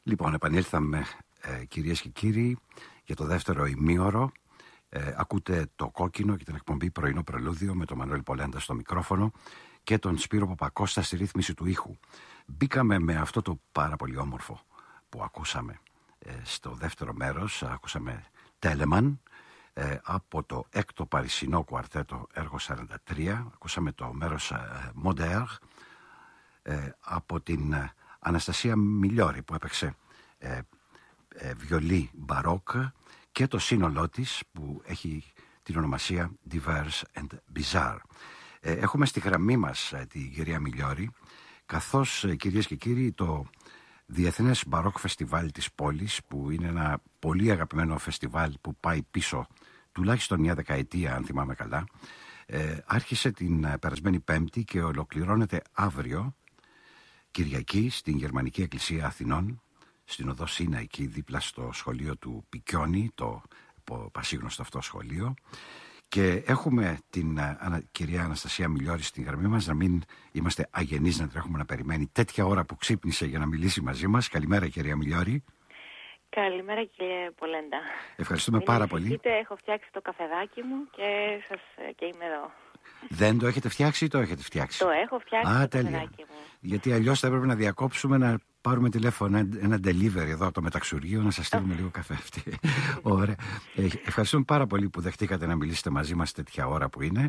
Λοιπόν, επανήλθαμε κυρίες και κύριοι για το δεύτερο ημίωρο. Ακούτε το Κόκκινο και την εκπομπή Πρωινό Πρελούδιο με τον Μανώλη Πολέντα στο μικρόφωνο και τον Σπύρο Παπακώστα στη ρύθμιση του ήχου. Μπήκαμε με αυτό το πάρα πολύ όμορφο που ακούσαμε στο δεύτερο μέρος. Ακούσαμε Τέλεμαν από το έκτο Παρισινό Κουαρτέτο έργο 43. Ακούσαμε το μέρος Μοντέρ από την Αναστασία Μιλιόρη που έπαιξε βιολί μπαρόκ και το σύνολό της που έχει την ονομασία Diverse and Bizarre. Έχουμε στη γραμμή μας την κυρία Μιλιόρη, καθώς κυρίες και κύριοι το Διεθνές Μπαρόκ Φεστιβάλ της πόλης, που είναι ένα πολύ αγαπημένο φεστιβάλ που πάει πίσω τουλάχιστον μια δεκαετία αν θυμάμαι καλά, άρχισε την περασμένη Πέμπτη και ολοκληρώνεται αύριο Κυριακή στην Γερμανική Εκκλησία Αθηνών, στην οδό Σίνα, εκεί δίπλα στο σχολείο του Πικιόνι, το πασίγνωστο αυτό σχολείο. Και έχουμε την κυρία Αναστασία Μιλιόρη στην γραμμή μας, να μην είμαστε αγενείς να τρέχουμε να περιμένει τέτοια ώρα που ξύπνησε για να μιλήσει μαζί μας. Καλημέρα κυρία Μιλιόρη. Καλημέρα κύριε Πολέντα. Ευχαριστούμε πάρα πολύ. Έχω φτιάξει το καφεδάκι μου και είμαι εδώ. Δεν το έχετε φτιάξει ή το έχετε φτιάξει? Το έχω φτιάξει το καφεδάκι μου. Γιατί αλλιώς θα έπρεπε να διακόψουμε, να πάρουμε τηλέφωνο, ένα delivery εδώ από το μεταξουργείο, να σας στείλουμε λίγο καφέ αυτή. Ωραία. Ευχαριστούμε πάρα πολύ που δεχτήκατε να μιλήσετε μαζί μας τέτοια ώρα που είναι.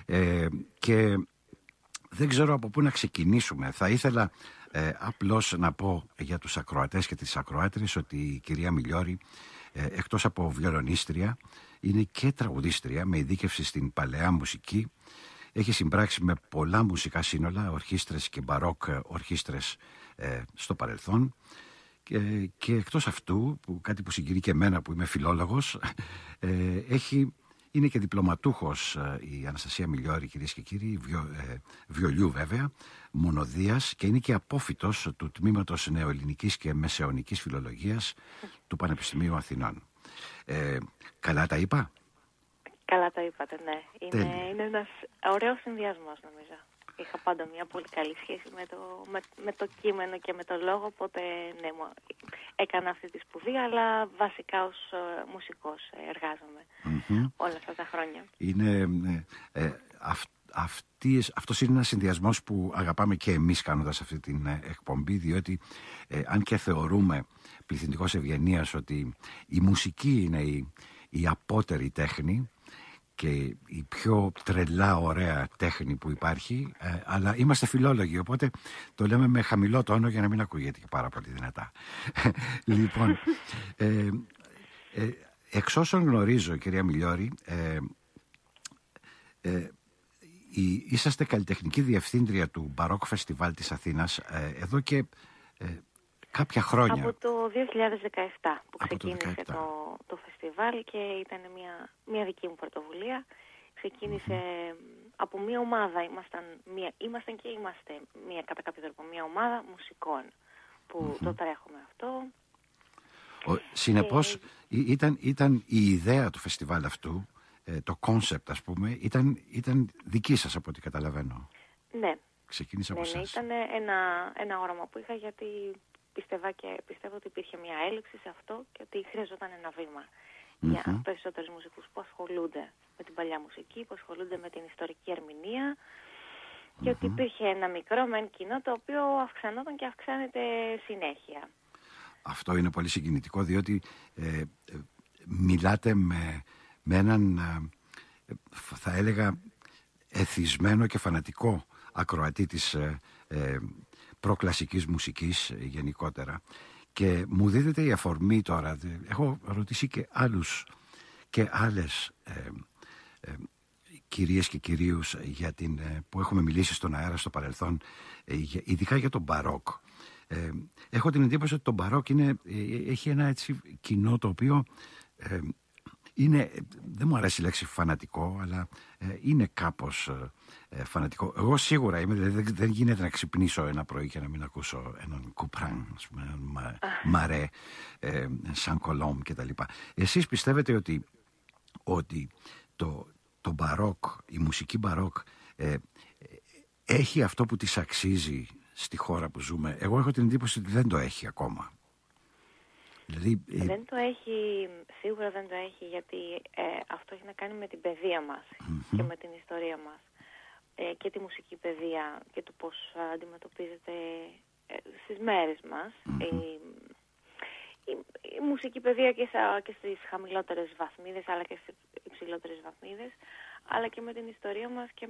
Και δεν ξέρω από πού να ξεκινήσουμε. Θα ήθελα απλώς να πω για τους ακροατές και τις ακροάτριες ότι η κυρία Μιλιόρη, εκτός από βιολονίστρια, είναι και τραγουδίστρια με ειδίκευση στην παλαιά μουσική. Έχει συμπράξει με πολλά μουσικά σύνολα, ορχήστρες και μπαρόκ ορχήστρες στο παρελθόν. Και εκτός αυτού, που κάτι που συγκινεί και εμένα που είμαι φιλόλογος, είναι και διπλωματούχος η Αναστασία Μιλιόρη, κυρίες και κύριοι, βιολιού βέβαια, μονοδίας, και είναι και απόφοιτος του Τμήματος Νεοελληνικής και Μεσαιωνικής Φιλολογίας του Πανεπιστημίου Αθηνών. Καλά τα είπα? Καλά τα είπατε, ναι. Είναι ένας ωραίος συνδυασμός, νομίζω. Είχα πάντα μια πολύ καλή σχέση με το κείμενο και με το λόγο, οπότε ναι, έκανα αυτή τη σπουδή, αλλά βασικά ως μουσικός εργάζομαι όλα αυτά τα χρόνια. Αυτός είναι ένας συνδυασμός που αγαπάμε και εμείς κάνοντας αυτή την εκπομπή, διότι αν και θεωρούμε πληθυντικός ευγενίας ότι η μουσική είναι η απότερη τέχνη και η πιο τρελά ωραία τέχνη που υπάρχει, αλλά είμαστε φιλόλογοι, οπότε το λέμε με χαμηλό τόνο για να μην ακούγεται και πάρα πολύ δυνατά. Λοιπόν, εξ όσων γνωρίζω κυρία Μιλιόρη, είσαστε καλλιτεχνική διευθύντρια του Μπαρόκ Φεστιβάλ της Αθήνας εδώ και κάποια χρόνια. Από το 2017 που ξεκίνησε το φεστιβάλ και ήταν μια δική μου πρωτοβουλία. Ξεκίνησε από μια ομάδα, ήμασταν και είμαστε κατά κάποιο τρόπο μια ομάδα μουσικών που το τρέχουμε αυτό. Συνεπώς ήταν η ιδέα του φεστιβάλ αυτού, το κόνσεπτ ας πούμε, ήταν δική σας από ό,τι καταλαβαίνω. Ναι. Ξεκίνησε από εσάς. Ήταν ένα όραμα που είχα, γιατί πιστεύω ότι υπήρχε μια έλλειψη σε αυτό και ότι χρειαζόταν ένα βήμα για περισσότερους μουσικούς που ασχολούνται με την παλιά μουσική, που ασχολούνται με την ιστορική ερμηνεία, και ότι υπήρχε ένα μικρό μεν κοινό το οποίο αυξανόταν και αυξάνεται συνέχεια. Αυτό είναι πολύ συγκινητικό, διότι μιλάτε με έναν θα έλεγα εθισμένο και φανατικό ακροατή της προκλασικής μουσικής γενικότερα, και μου δίδεται η αφορμή τώρα. Έχω ρωτήσει και άλλους και άλλες κυρίες και κυρίους που έχουμε μιλήσει στον αέρα στο παρελθόν, ειδικά για τον μπαρόκ. Έχω την εντύπωση ότι το μπαρόκ έχει ένα έτσι κοινό το οποίο δεν μου αρέσει η λέξη φανατικό, αλλά είναι κάπως φανατικό. Εγώ σίγουρα είμαι, δεν γίνεται να ξυπνήσω ένα πρωί και να μην ακούσω έναν Κουπράν, έναν Μαρέ, Σαν Κολόμ κτλ. Εσείς πιστεύετε ότι το μπαρόκ, η μουσική μπαρόκ έχει αυτό που της αξίζει στη χώρα που ζούμε? Εγώ έχω την εντύπωση ότι δεν το έχει ακόμα. Δηλαδή, δεν το έχει, σίγουρα δεν το έχει, γιατί αυτό έχει να κάνει με την παιδεία μας και με την ιστορία μας και τη μουσική παιδεία και το πώς αντιμετωπίζεται στις μέρες μας η μουσική παιδεία και στις χαμηλότερες βαθμίδες αλλά και στις υψηλότερες βαθμίδες, αλλά και με την ιστορία μας και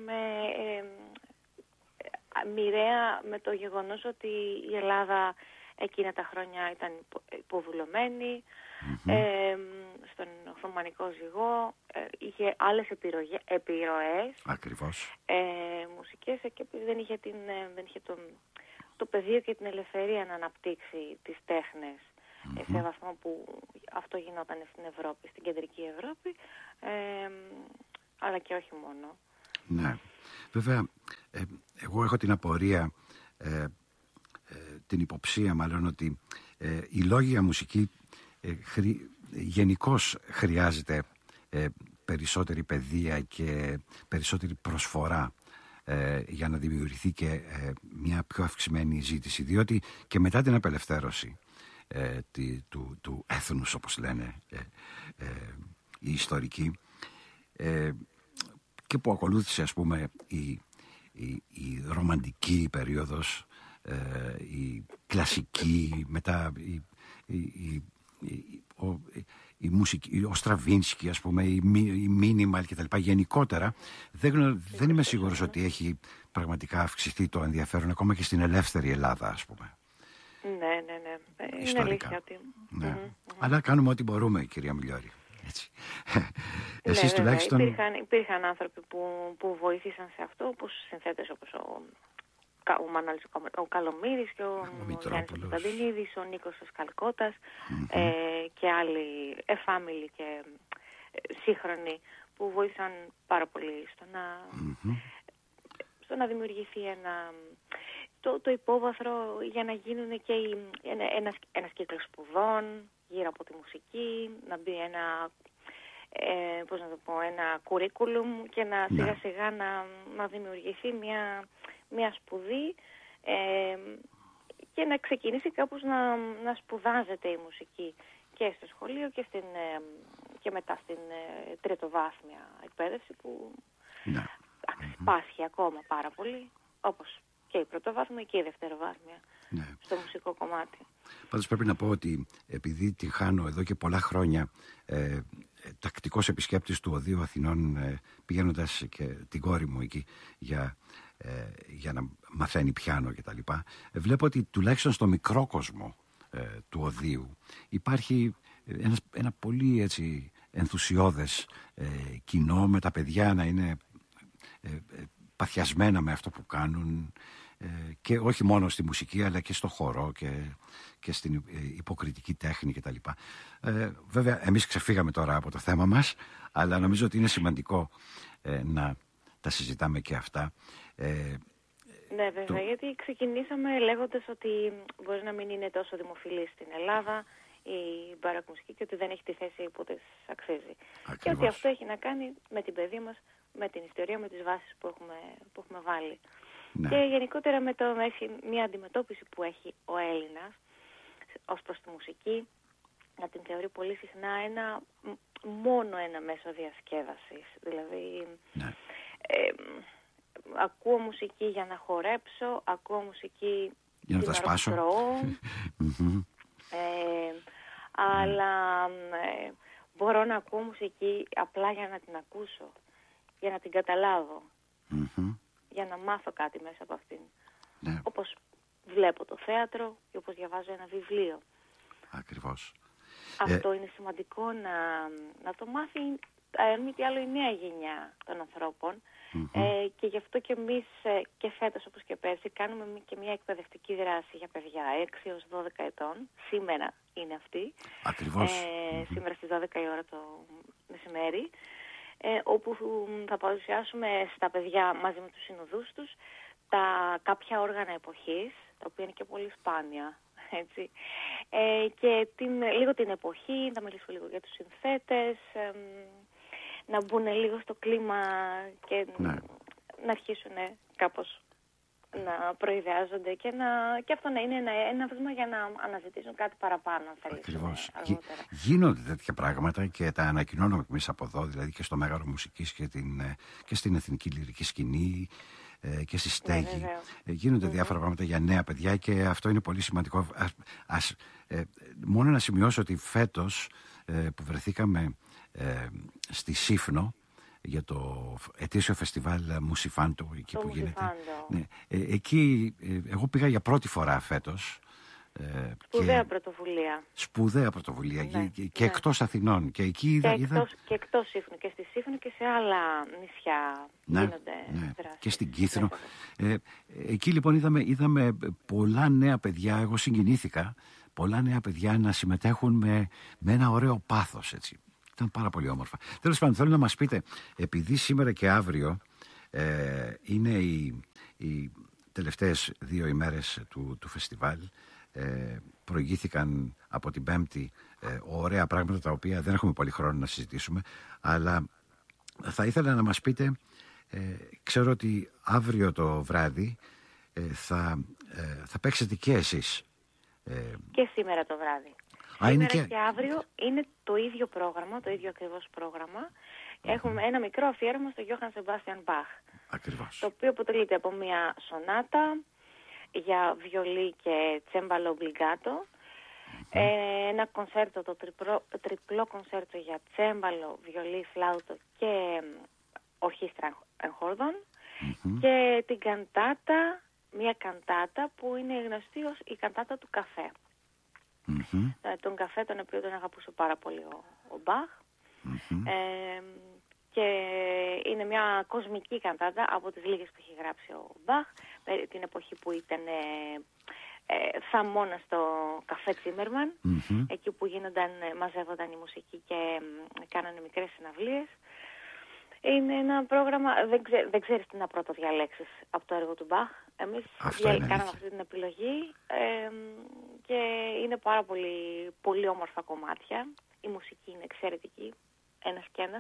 μοιραία με το γεγονός ότι η Ελλάδα εκείνα τα χρόνια ήταν υποδουλωμένη στον Οθωμανικό ζυγό, είχε άλλες επιρροές. Ακριβώς. Μουσικές και δεν είχε, το πεδίο και την ελευθερία να αναπτύξει τις τέχνες σε βαθμό που αυτό γινόταν στην Ευρώπη, στην κεντρική Ευρώπη, αλλά και όχι μόνο. Ναι. Βέβαια, εγώ έχω την απορία, την υποψία μάλλον, ότι η λόγια μουσική γενικώς χρειάζεται περισσότερη παιδεία και περισσότερη προσφορά για να δημιουργηθεί και μια πιο αυξημένη ζήτηση, διότι και μετά την απελευθέρωση του έθνους, όπως λένε οι ιστορικοί, και που ακολούθησε, ας πούμε, η ρομαντική περίοδος, η κλασική, μετά η μουσική, ο Στραβίνσκι, ας πούμε, η μίνιμαλ και τα λοιπά. Γενικότερα δεν είμαι σίγουρος ότι έχει πραγματικά αυξηθεί το ενδιαφέρον ακόμα και στην ελεύθερη Ελλάδα, ας πούμε. Ναι. Είναι αλήθεια ότι... Ναι. Αλλά κάνουμε ό,τι μπορούμε, κυρία Μιλιώρη. Έτσι. Εσείς ναι, τουλάχιστον... Υπήρχαν άνθρωποι που βοήθησαν σε αυτό, όπως συνθέτες όπως ο Μανώλης ο Καλομύρης και ο Γιάννης Κωνσταντινίδης, ο Νίκος ο Σκαλκώτας και άλλοι εφάμιλοι και σύγχρονοι που βοήθησαν πάρα πολύ στο να δημιουργηθεί το υπόβαθρο για να γίνουν και ένας κύκλος σπουδών γύρω από τη μουσική, να μπει ένα κουρίκουλουμ και να σιγά σιγά να δημιουργηθεί μια σπουδή και να ξεκινήσει κάπως να σπουδάζεται η μουσική και στο σχολείο και μετά στην τριτοβάθμια εκπαίδευση που πάσχει ακόμα πάρα πολύ, όπως και η πρωτοβάθμια και η δευτεροβάθμια στο μουσικό κομμάτι. Πάντως πρέπει να πω ότι επειδή την χάνω εδώ και πολλά χρόνια τακτικός επισκέπτης του Οδείου Αθηνών, πηγαίνοντας και την κόρη μου εκεί για να μαθαίνει πιάνο και τα λοιπά, βλέπω ότι τουλάχιστον στο μικρό κόσμο του Οδείου υπάρχει ένα πολύ έτσι ενθουσιώδες κοινό, με τα παιδιά να είναι παθιασμένα με αυτό που κάνουν, και όχι μόνο στη μουσική αλλά και στο χορό και στην υποκριτική τέχνη κτλ. Βέβαια εμείς ξεφύγαμε τώρα από το θέμα μας, αλλά νομίζω ότι είναι σημαντικό να τα συζητάμε και αυτά. Ναι, βέβαια, γιατί ξεκινήσαμε λέγοντας ότι μπορεί να μην είναι τόσο δημοφιλή στην Ελλάδα η μπαράκ μουσική και ότι δεν έχει τη θέση που της αξίζει. Ακριβώς. Και ότι αυτό έχει να κάνει με την παιδεία μας, με την ιστορία, με τις βάσεις που έχουμε βάλει. Ναι. Και γενικότερα με μια αντιμετώπιση που έχει ο Έλληνας ως προς τη μουσική, να την θεωρεί πολύ συχνά μόνο ένα μέσο διασκέδασης. Δηλαδή, ακούω μουσική για να χορέψω, ακούω μουσική για να τα σπάσω. Αλλά μπορώ να ακούω μουσική απλά για να την ακούσω, για να την καταλάβω, για να μάθω κάτι μέσα από αυτήν. Ναι. Όπως βλέπω το θέατρο και όπως διαβάζω ένα βιβλίο. Ακριβώς. Αυτό είναι σημαντικό να το μάθει, μη τι άλλο, η νέα γενιά των ανθρώπων. Και γι' αυτό και εμείς και φέτος όπως και πέρσι κάνουμε και μια εκπαιδευτική δράση για παιδιά 6 έως 12 ετών. Σήμερα είναι αυτή. Ακριβώς. Σήμερα στις 12 η ώρα το μεσημέρι, όπου θα παρουσιάσουμε στα παιδιά μαζί με τους συνοδούς τους κάποια όργανα εποχής, τα οποία είναι και πολύ σπάνια. Έτσι. Και λίγο την εποχή, θα μιλήσω λίγο για τους συνθέτες, να μπουν λίγο στο κλίμα και να αρχίσουν κάπως να προειδεάζονται και αυτό να είναι ένα βήμα για να αναζητήσουν κάτι παραπάνω, αν θέλεις. Ακριβώς. Γίνονται τέτοια πράγματα και τα ανακοινώνουμε εμείς από εδώ, δηλαδή και στο Μέγαρο Μουσικής και στην Εθνική Λυρική Σκηνή και στη Στέγη. Γίνονται διάφορα πράγματα για νέα παιδιά και αυτό είναι πολύ σημαντικό. Μόνο να σημειώσω ότι φέτος που βρεθήκαμε στη Σύφνο για το ετήσιο φεστιβάλ Μουσιφάντο, εκεί που γίνεται. Ναι, εκεί εγώ πήγα για πρώτη φορά φέτος. Σπουδαία πρωτοβουλία. Σπουδαία πρωτοβουλία, και εκτός Αθηνών. Και εκεί είδα... Και εκτός Σύφνου, και στη Σύφνο και σε άλλα νησιά γίνονται δράσεις. Και στην Κύθρο. Εκεί λοιπόν είδαμε πολλά νέα παιδιά, εγώ συγκινήθηκα, πολλά νέα παιδιά να συμμετέχουν με ένα ωραίο πάθος, έτσι. Ήταν πάρα πολύ όμορφα. Τέλος πάντων, θέλω να μας πείτε, επειδή σήμερα και αύριο είναι οι τελευταίες 2 ημέρες του φεστιβάλ, προηγήθηκαν από την Πέμπτη ωραία πράγματα τα οποία δεν έχουμε πολύ χρόνο να συζητήσουμε, αλλά θα ήθελα να μας πείτε, ξέρω ότι αύριο το βράδυ θα παίξετε και εσείς. Και σήμερα το βράδυ. Σήμερα και αύριο είναι το ίδιο πρόγραμμα, το ίδιο ακριβώς πρόγραμμα. Έχουμε ένα μικρό αφιέρωμα στο Johann Sebastian Bach. Ακριβώς. Το οποίο αποτελείται από μια σονάτα για βιολί και τσέμπαλο ομπλιγκάτο, ένα κονσέρτο, το τριπλό κονσέρτο για τσέμπαλο, βιολί, φλάουτο και ορχήστρα εγχόρδων, και την καντάτα, μια καντάτα που είναι γνωστή ως η καντάτα του καφέ. Τον καφέ, τον οποίο τον αγαπούσε πάρα πολύ ο Μπαχ, και είναι μια κοσμική καντάτα από τις λίγες που έχει γράψει ο Μπαχ, την εποχή που ήταν θαμώνα στο καφέ Τσίμερμαν, εκεί που μαζεύονταν οι μουσικοί και κάνανε μικρές συναυλίες. Είναι ένα πρόγραμμα, δεν ξέρεις τι να πρώτο διαλέξεις από το έργο του Μπαχ. Εμείς κάναμε αυτή την επιλογή και είναι πάρα πολύ, πολύ όμορφα κομμάτια. Η μουσική είναι εξαιρετική, ένας και ένας.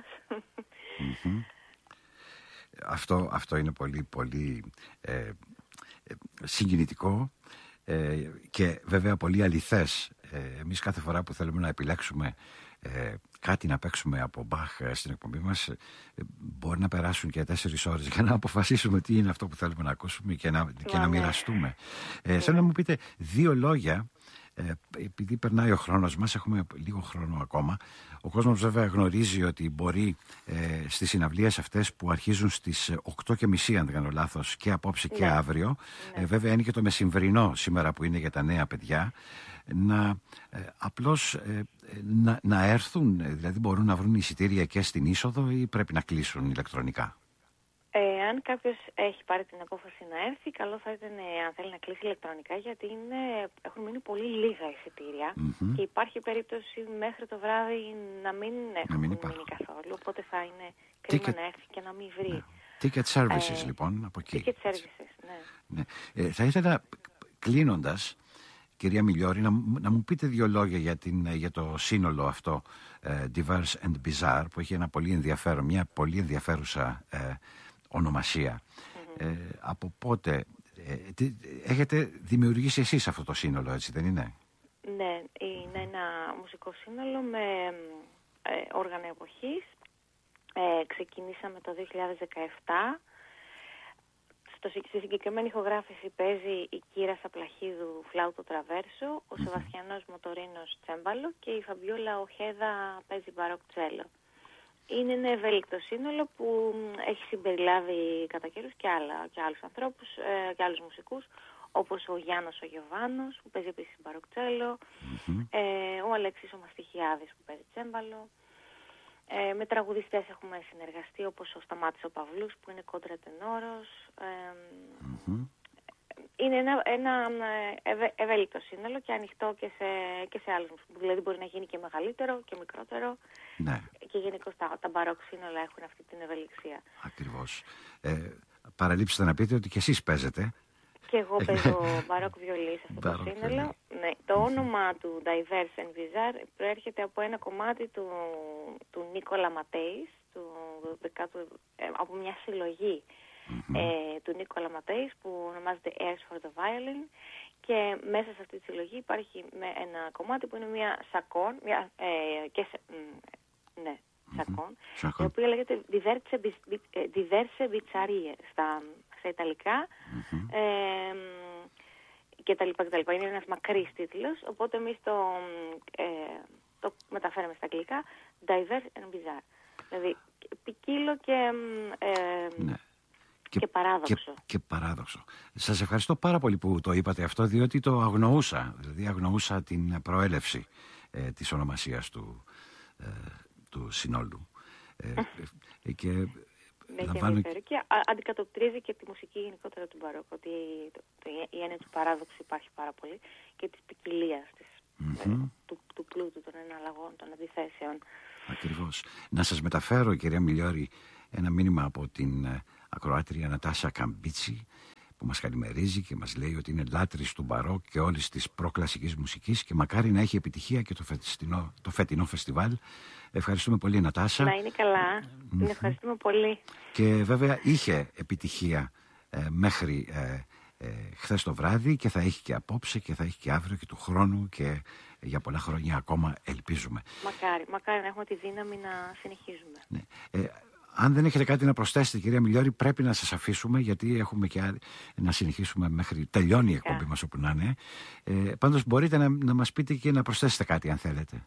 Αυτό είναι πολύ πολύ συγκινητικό και βέβαια πολύ αληθές. Εμείς κάθε φορά που θέλουμε να επιλέξουμε κάτι να παίξουμε από Μπαχ στην εκπομπή μας, μπορεί να περάσουν και 4 ώρες για να αποφασίσουμε τι είναι αυτό που θέλουμε να ακούσουμε και να μοιραστούμε. Θέλω να μου πείτε 2 λόγια, επειδή περνάει ο χρόνος μας, έχουμε λίγο χρόνο ακόμα. Ο κόσμος βέβαια γνωρίζει ότι μπορεί στις συναυλίες αυτές που αρχίζουν στις 8:30, αν δεν κάνω λάθος, και απόψε και αύριο, βέβαια είναι και το μεσημβρινό σήμερα που είναι για τα νέα παιδιά, απλώς να έρθουν, δηλαδή μπορούν να βρουν εισιτήρια και στην είσοδο ή πρέπει να κλείσουν ηλεκτρονικά? Αν κάποιος έχει πάρει την απόφαση να έρθει, καλό θα ήταν αν θέλει να κλείσει ηλεκτρονικά, γιατί έχουν μείνει πολύ λίγα εισιτήρια και υπάρχει περίπτωση μέχρι το βράδυ να μην έχουν μείνει καθόλου, οπότε θα είναι κρίμα να έρθει και να μην βρει. Ticket services λοιπόν από εκεί. Ticket services, ναι. Θα ήθελα κλείνοντας, κυρία Μιλιώρη, να μου πείτε 2 λόγια για το σύνολο αυτό, Diverse and Bizarre, που έχει ένα πολύ ενδιαφέρον, μια πολύ ενδιαφέρουσα ονομασία. Από πότε έχετε δημιουργήσει εσείς αυτό το σύνολο, έτσι δεν είναι? Ναι, είναι ένα μουσικό σύνολο με όργανα εποχής. Ξεκινήσαμε το 2017. Στη συγκεκριμένη ηχογράφηση παίζει η Κύρα Σαπλαχίδου φλάουτο τραβέρσο, ο Σεβαστιανός Μοτορίνος τσέμπαλο και η Φαμπιόλα Οχέδα παίζει μπαρόκ τσέλο. Είναι ένα ευέλικτο σύνολο που έχει συμπεριλάβει κατά καιρούς και άλλους ανθρώπους και άλλους μουσικούς, όπως ο Γιάννος ο Γιωβάνος που παίζει επίσης μπαρόκ τσέλο, ο Αλέξης ο Μαστιχιάδης που παίζει τσέμπαλο. Με τραγουδιστές έχουμε συνεργαστεί, όπως ο Σταμάτης ο Παυλούς που είναι κόντρα τενόρος. Είναι ένα ευέλικτο σύνολο και ανοιχτό και σε άλλους. Δηλαδή μπορεί να γίνει και μεγαλύτερο και μικρότερο. Ναι. Και γενικώς τα μπαρόκ σύνολα έχουν αυτή την ευελιξία. Ακριβώς. Παραλείψτε να πείτε ότι και εσείς παίζετε. Και εγώ παίζω μπαρόκ βιολί σε αυτό το σύνολο. Ναι. Το όνομα του Diverse and Bizarre προέρχεται από ένα κομμάτι του Νίκολα Ματέης, από μια συλλογή του Νίκολα Ματέης που ονομάζεται Airs for the Violin, και μέσα σε αυτή τη συλλογή υπάρχει ένα κομμάτι που είναι μια σακόν, η οποία λέγεται Diverse Bizarrie στα Ιταλικά, και τα λοιπά. Είναι ένας μακρύς τίτλος, οπότε εμείς το μεταφέραμε στα αγγλικά, Diverse and Bizarre. Δηλαδή ποικίλο και παράδοξο. Και παράδοξο. Σας ευχαριστώ πάρα πολύ που το είπατε αυτό, διότι το αγνοούσα. Δηλαδή αγνοούσα την προέλευση της ονομασίας του συνόλου. Και και αντικατοπτρίζει και τη μουσική γενικότερα του μπαρόκο, ότι η έννοια του παράδοξου υπάρχει πάρα πολύ, και της ποικιλίας, του πλούτου των εναλλαγών, των αντιθέσεων. Ακριβώς. Να σας μεταφέρω, κυρία Μιλιώρη, ένα μήνυμα από την ακροάτρια Νατάσα Καμπίτσι, που μας καλημερίζει και μας λέει ότι είναι λάτρης του μπαρόκ και όλης της προκλασικής μουσικής και μακάρι να έχει επιτυχία και το φετινό φεστιβάλ. Ευχαριστούμε πολύ, Νατάσα. Να είναι καλά. Την ευχαριστούμε πολύ. Και βέβαια είχε επιτυχία μέχρι χθες το βράδυ, και θα έχει και απόψε και θα έχει και αύριο και του χρόνου και για πολλά χρόνια ακόμα, ελπίζουμε. Μακάρι να έχουμε τη δύναμη να συνεχίζουμε. Ναι. Αν δεν έχετε κάτι να προσθέσετε, κυρία Μιλιώρη, πρέπει να σας αφήσουμε, γιατί έχουμε και να συνεχίσουμε μέχρι τελειώνει η εκπομπή μας, όπου να είναι. Πάντως μπορείτε να μας πείτε και να προσθέσετε κάτι, αν θέλετε.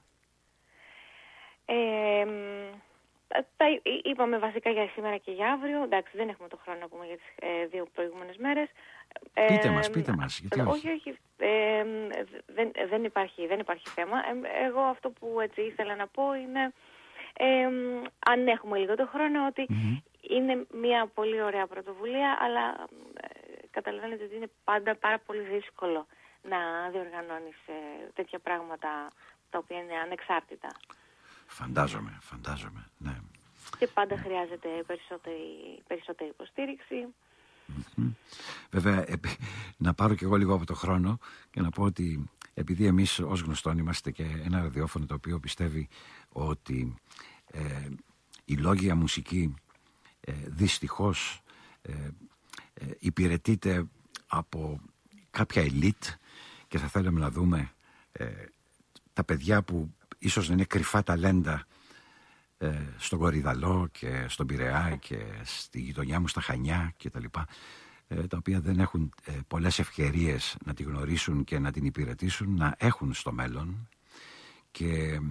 Είπαμε βασικά για σήμερα και για αύριο. Εντάξει, δεν έχουμε το χρόνο να πούμε για τις 2 προηγούμενες μέρες. Πείτε μας, γιατί όχι. Δεν υπάρχει θέμα. Εγώ αυτό που έτσι ήθελα να πω είναι, αν έχουμε λίγο το χρόνο, ότι είναι μια πολύ ωραία πρωτοβουλία, αλλά καταλαβαίνετε ότι είναι πάντα πάρα πολύ δύσκολο να διοργανώνεις τέτοια πράγματα τα οποία είναι ανεξάρτητα. Φαντάζομαι, ναι. Και πάντα χρειάζεται περισσότερη υποστήριξη. Βέβαια, να πάρω και εγώ λίγο από το χρόνο και να πω ότι επειδή εμείς ως γνωστόν είμαστε και ένα ραδιόφωνο το οποίο πιστεύει ότι η λόγια μουσική δυστυχώς υπηρετείται από κάποια ελίτ, και θα θέλαμε να δούμε τα παιδιά που ίσως να είναι κρυφά ταλέντα στον Κορυδαλό και στον Πειραιά και στη γειτονιά μου στα Χανιά και τα λοιπά, τα οποία δεν έχουν πολλές ευκαιρίες να τη γνωρίσουν και να την υπηρετήσουν, να έχουν στο μέλλον. Και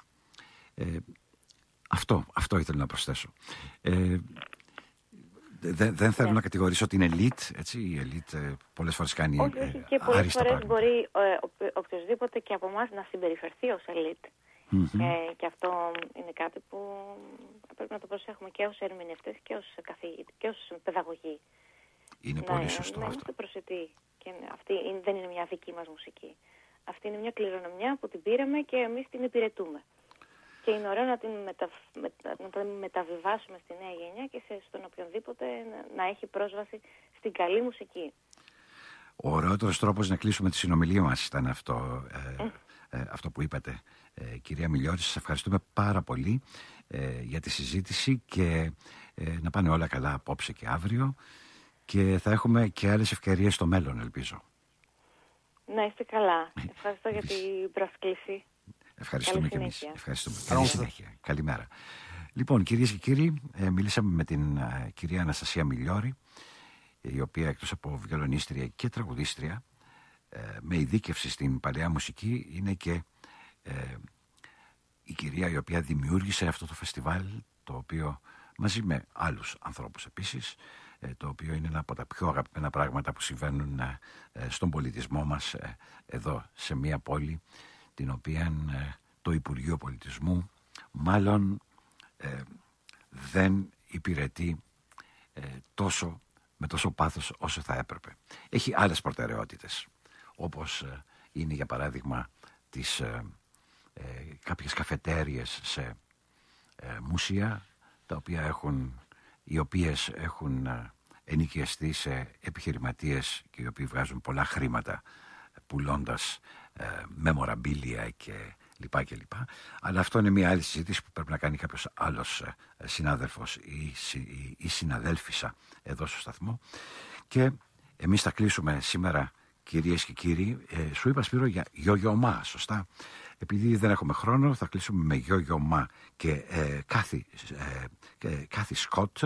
αυτό ήθελα να προσθέσω. Δεν θέλω να κατηγορήσω την ελίτ, έτσι. Η ελίτ πολλές φορές κάνει άριστα πράγματα. Και πολλές φορές μπορεί οποιοσδήποτε και από εμάς να συμπεριφερθεί ως ελίτ. Και αυτό είναι κάτι που πρέπει να το προσέχουμε και ως ερμηνευτές και ως παιδαγωγοί. Είναι πολύ σωστό αυτό. Είμαστε προσιτοί. Και αυτή δεν είναι μια δική μας μουσική. Αυτή είναι μια κληρονομιά που την πήραμε και εμείς την υπηρετούμε. Και είναι ωραίο να την μεταβιβάσουμε στη νέα γενιά και στον οποιονδήποτε να έχει πρόσβαση στην καλή μουσική. Ο ωραίος τρόπος να κλείσουμε τη συνομιλία μας ήταν αυτό που είπατε, κυρία Μιλιώρη. Σας ευχαριστούμε πάρα πολύ για τη συζήτηση και να πάνε όλα καλά απόψε και αύριο, και θα έχουμε και άλλες ευκαιρίες στο μέλλον, ελπίζω. Να είστε καλά. Ευχαριστώ για την πρόσκληση. Ευχαριστούμε και εμείς. Ευχαριστούμε. Καλή συνέχεια. Καλημέρα. Λοιπόν, κυρίες και κύριοι, μιλήσαμε με την κυρία Αναστασία Μιλιώρη, η οποία εκτός από βιολονίστρια και τραγουδίστρια με ειδίκευση στην παλαιά μουσική, είναι και η κυρία η οποία δημιούργησε αυτό το φεστιβάλ, το οποίο μαζί με άλλους ανθρώπους επίσης, το οποίο είναι ένα από τα πιο αγαπημένα πράγματα που συμβαίνουν στον πολιτισμό μας εδώ σε μια πόλη την οποία το Υπουργείο Πολιτισμού μάλλον δεν υπηρετεί με τόσο πάθος όσο θα έπρεπε. Έχει άλλες προτεραιότητες, όπως είναι για παράδειγμα κάποιες καφετέριες σε μουσεία, οι οποίες έχουν ενοικιαστεί σε επιχειρηματίες και οι οποίοι βγάζουν πολλά χρήματα πουλώντας memorabilia και λοιπά και λοιπά. Αλλά αυτό είναι μια άλλη συζήτηση που πρέπει να κάνει κάποιος άλλος συνάδελφος ή συναδέλφισσα εδώ στο σταθμό. Και εμείς θα κλείσουμε σήμερα, κυρίες και κύριοι. Σου είπα, Σπύρο, για Yo-Yo Ma, σωστά? Επειδή δεν έχουμε χρόνο, θα κλείσουμε με Yo-Yo Ma και Κάθι Σκότ,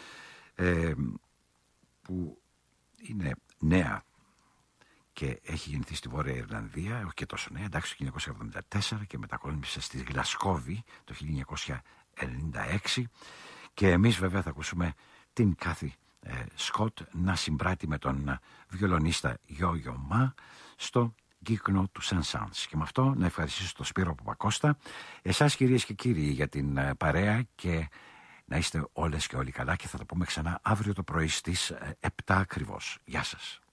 που είναι νέα και έχει γεννηθεί στη Βόρεια Ιρλανδία, όχι και τόσο νέα, εντάξει, το 1974, και μετακόμισε στη Γλασκόβη το 1996. Και εμείς βέβαια θα ακούσουμε την Κάθι Σκότ να συμπράττει με τον βιολονίστα Yo-Yo Ma στο κύκνο του Σεν-Σάνς. Και με αυτό να ευχαριστήσω τον Σπύρο Παπακώστα, εσάς κυρίες και κύριοι για την παρέα, και να είστε όλες και όλοι καλά, και θα τα πούμε ξανά αύριο το πρωί στις 7 ακριβώς. Γεια σας.